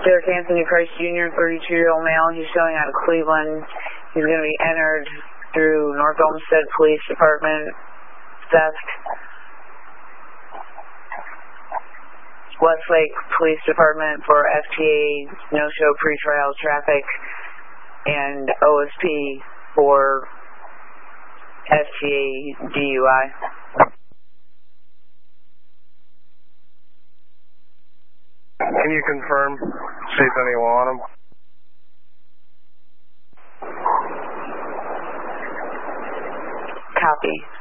Derek Anthony Price Jr., 32-year-old male. He's showing out of Cleveland. He's going to be entered through North Olmsted Police Department theft, Westlake Police Department for FTA no-show pretrial traffic, and OSP for FTA DUI. Can you confirm, see if anyone on him? Copy.